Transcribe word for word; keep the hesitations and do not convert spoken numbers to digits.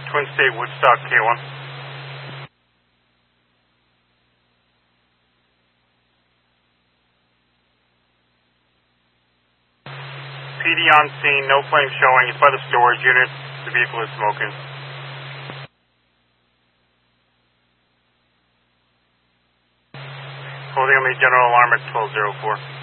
Twin State Woodstock K one. P D on scene, no flame showing. It's by the storage unit. The vehicle is smoking. Holding on the general alarm at twelve oh four.